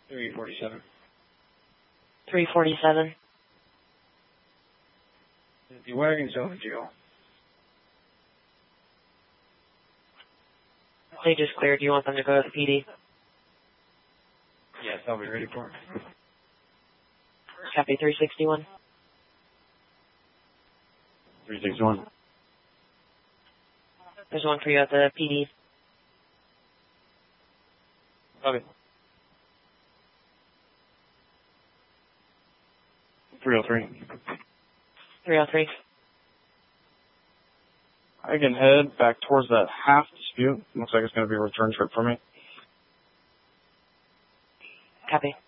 347. 347. The wagon's overdue. They just cleared. Do you want them to go to the PD? Yes, I'll be ready for it. Copy 361. 361. There's one for you at the PD. Copy. 303. 303. I can head back towards that half dispute. Looks like it's going to be a return trip for me. Copy.